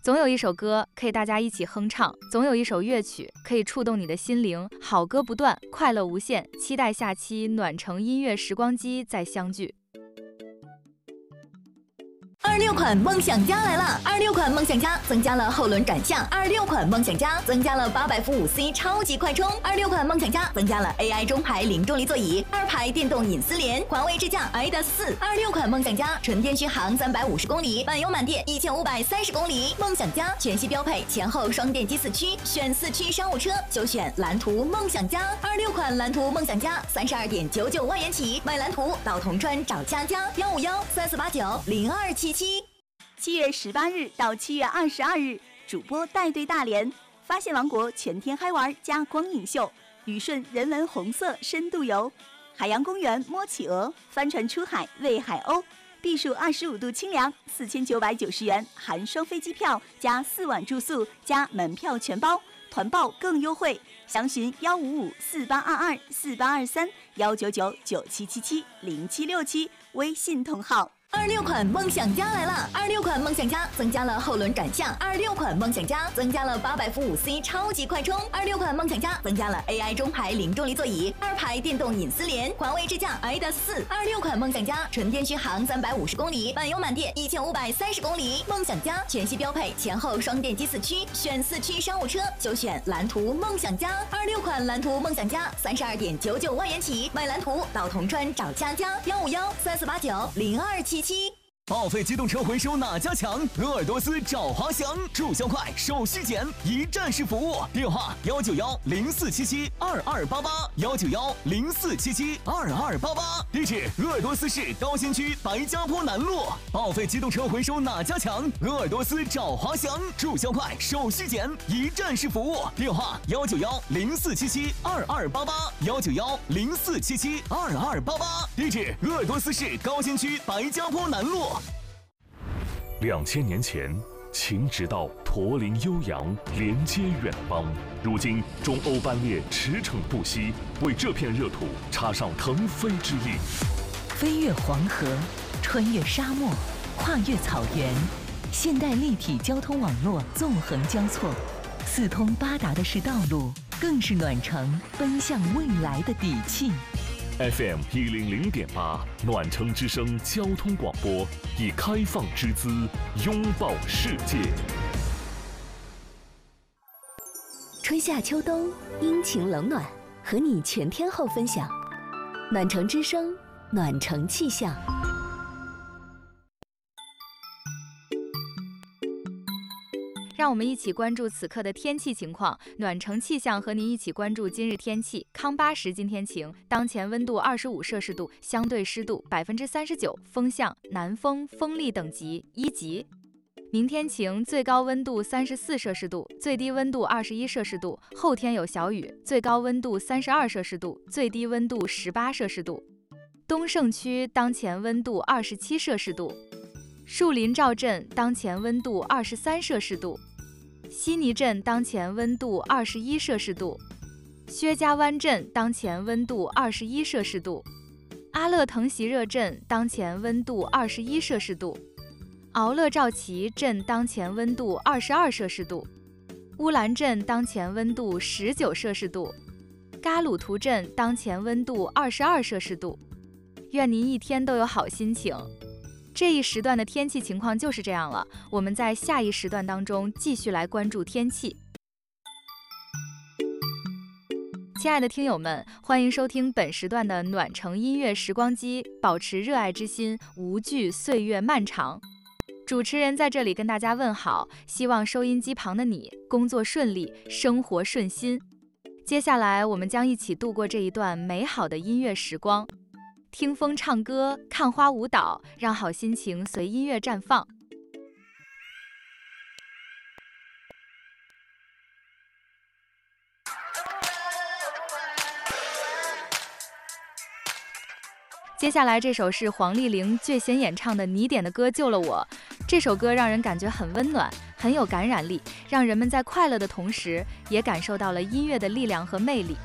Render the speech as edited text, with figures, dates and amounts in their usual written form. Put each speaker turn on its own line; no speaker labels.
总有一首歌可以大家一起哼唱，总有一首乐曲可以触动你的心灵。好歌不断，快乐无限，期待下期暖城音乐时光机再相聚。
26款梦想家来了！26款梦想家增加了后轮转向，26款梦想家增加了800伏5C 超级快充，26款梦想家增加了 AI 中排零重力座椅，2排电动隐私联，华为智驾 i-4。26款梦想家纯电续航350公里，满油满电1530公里。梦想家全系标配前后双电机4驱，选4驱商务车就选蓝图梦想家。26款蓝图梦想家32.99万元起，买蓝图到铜川找佳佳15134890277。
7月18日到7月22日，主播带队大连，发现王国全天嗨玩加光影秀，旅顺人文红色深度游，海洋公园摸企鹅，帆船出海喂海鸥，避暑25度清凉，4990元含双飞机票加4晚住宿加门票全包，团报更优惠，详询15548224823199997770767微信同号。
26款梦想家来了！26款梦想家增加了后轮转向，26款梦想家增加了800伏5C 超级快充，26款梦想家增加了 AI 中排零重力座椅，2排电动隐私联，华为智驾 i-4。26款梦想家纯电续航350公里，满油满电1530公里。梦想家全系标配前后双电机4驱，选4驱商务车就选蓝图梦想家。26款蓝图梦想家32.99万元起，买蓝图到铜川找佳佳15134890277。
报废机动车回收哪家强？鄂尔多斯找华翔，注销快，手续简，一站式服务。电话19104772288，19104772288。地址鄂尔多斯市高新区白家坡南路。报废机动车回收哪家强？鄂尔多斯找华翔，注销快，手续简，一站式服务。电话19104772288，19104772288。地址鄂尔多斯市高新区白家坡南路。
2000年前，秦直道驼铃悠扬，连接远邦。如今，中欧班列驰骋不息，为这片热土插上腾飞之翼。
飞越黄河，穿越沙漠，跨越草原，现代立体交通网络纵横交错，四通八达的是道路，更是暖城奔向未来的底气。
FM 100.8暖城之声交通广播，以开放之姿拥抱世界。
春夏秋冬，阴晴冷暖，和你全天候分享。暖城之声，暖城气象。
让我们一起关注此刻的天气情况。暖城气象和您一起关注今日天气。康巴什今天晴，当前温度25摄氏度，相对湿度39%，风向南风，风力等级1级。明天晴，最高温度34摄氏度，最低温度21摄氏度。后天有小雨，最高温度32摄氏度，最低温度18摄氏度。东胜区当前温度27摄氏度。树林赵镇当前温度23摄氏度，悉尼镇当前温度21摄氏度，薛家湾镇当前温度21摄氏度，阿勒腾席热镇当前温度21摄氏度，敖勒赵旗镇当前温度22摄氏度，乌兰镇当前温度19摄氏度，嘎鲁图镇当前温度22摄氏度。愿您一天都有好心情。这一时段的天气情况就是这样了，我们在下一时段当中继续来关注天气。亲爱的听友们，欢迎收听本时段的暖城音乐时光机，保持热爱之心，无惧岁月漫长。主持人在这里跟大家问好，希望收音机旁的你工作顺利，生活顺心。接下来我们将一起度过这一段美好的音乐时光。听风唱歌，看花舞蹈，让好心情随音乐绽放。接下来这首是黄丽玲最先演唱的《你点的歌救了我》。这首歌让人感觉很温暖，很有感染力，让人们在快乐的同时，也感受到了音乐的力量和魅力。